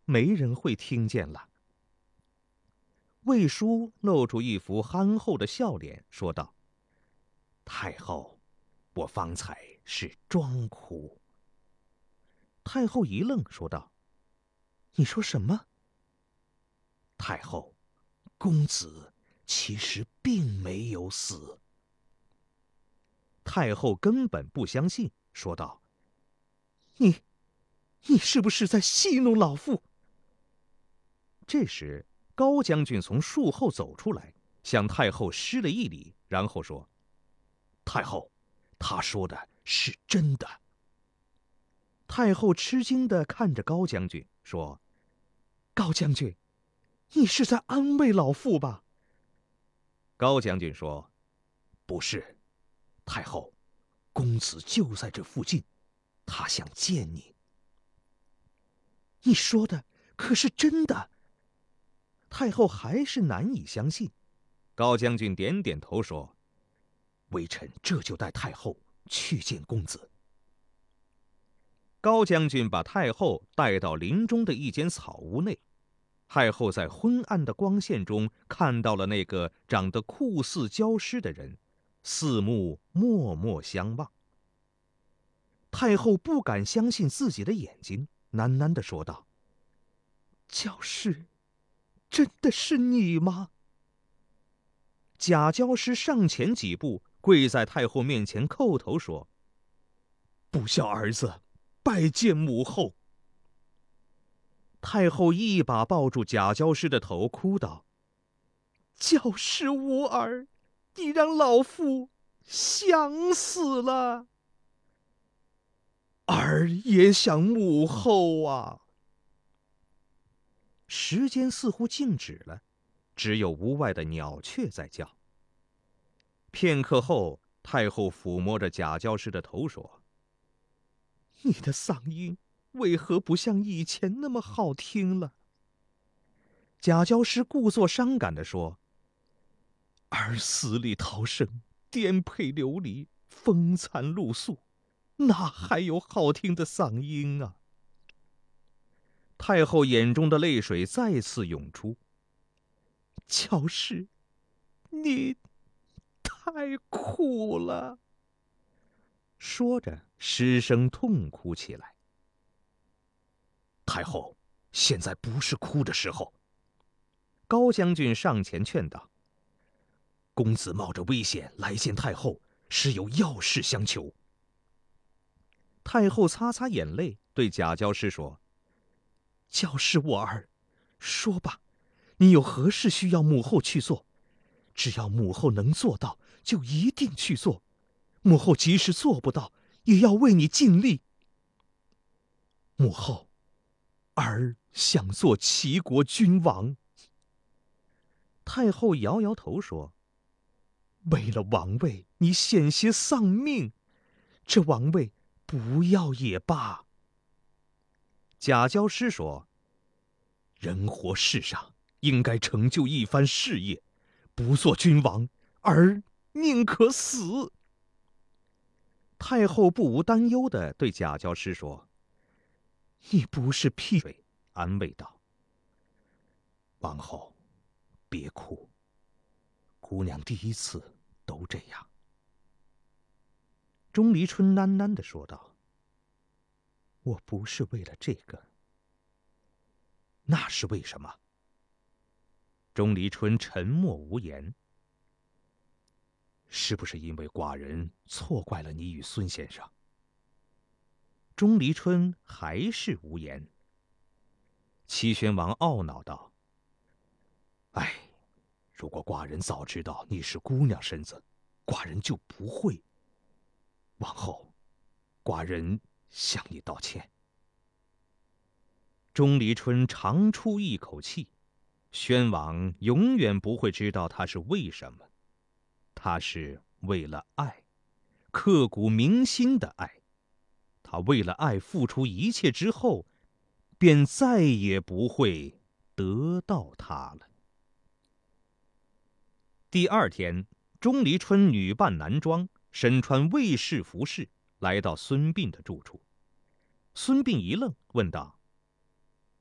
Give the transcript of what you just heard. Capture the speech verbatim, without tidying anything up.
没人会听见了。魏叔露出一副憨厚的笑脸，说道：“太后，我方才是装哭。”太后一愣，说道：“你说什么？”太后，公子其实并没有死。太后根本不相信，说道：“你，你是不是在戏弄老妇？”这时，高将军从树后走出来，向太后施了一礼，然后说：“太后，他说的是真的。”太后吃惊地看着高将军，说：“高将军，你是在安慰老妇吧？”高将军说：“不是，太后，公子就在这附近，他想见你。”你说的可是真的？太后还是难以相信。高将军点点头说：“微臣这就带太后去见公子。”高将军把太后带到林中的一间草屋内。太后在昏暗的光线中看到了那个长得酷似焦尸的人，四目默默相望。太后不敢相信自己的眼睛，喃喃地说道：“焦尸，真的是你吗？”贾焦尸上前几步，跪在太后面前叩头说：“不孝儿子，拜见母后。”太后一把抱住贾焦尸的头，哭道：“焦尸无儿，你让老妇想死了。”“儿也想母后啊。”时间似乎静止了，只有屋外的鸟雀在叫。片刻后，太后抚摸着贾焦尸的头说：“你的嗓音为何不像以前那么好听了？”贾焦尸故作伤感地说：“儿死里逃生，颠沛流离，风餐露宿，哪还有好听的嗓音啊？”太后眼中的泪水再次涌出。“焦尸，你太苦了。”说着失声痛哭起来。“太后，现在不是哭的时候。”高将军上前劝道：“公子冒着危险来见太后，是有要事相求。”太后擦擦眼泪，对贾焦尸说：“焦尸我儿，说吧，你有何事需要母后去做？只要母后能做到，就一定去做；母后即使做不到，也要为你尽力。”“母后，儿想做齐国君王。”太后摇摇头说：“为了王位，你险些丧命，这王位不要也罢。”贾焦尸说：“人活世上，应该成就一番事业，不做君王，儿宁可死。”太后不无担忧地对贾焦尸说：“你不是屁水。”安慰道：“王后，别哭，姑娘第一次都这样。”钟离春喃喃地说道：“我不是为了这个。”“那是为什么？”钟离春沉默无言。“是不是因为寡人错怪了你与孙先生？”钟离春还是无言。齐宣王懊恼道：“哎，如果寡人早知道你是姑娘身子，寡人就不会。王后，寡人向你道歉。”钟离春长出一口气，宣王永远不会知道他是为什么。他是为了爱，刻骨铭心的爱。他为了爱付出一切之后，便再也不会得到他了。第二天，钟离春女扮男装，身穿卫士服饰，来到孙膑的住处。孙膑一愣，问道：“